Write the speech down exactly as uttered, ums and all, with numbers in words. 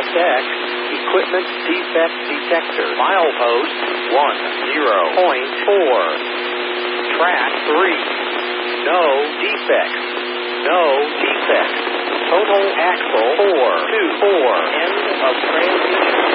S X, equipment defect detector. Milepost one zero point four. Track three. No defects. No defects. Total axle four two four. End of transmission.